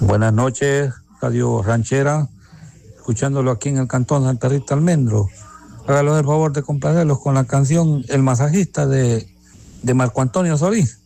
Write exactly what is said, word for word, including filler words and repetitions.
Buenas noches, Radio Ranchera, escuchándolo aquí en el Cantón Santa Rita Almendro. Hágalos el favor de complacerlos con la canción El Masajista de, de Marco Antonio Solís.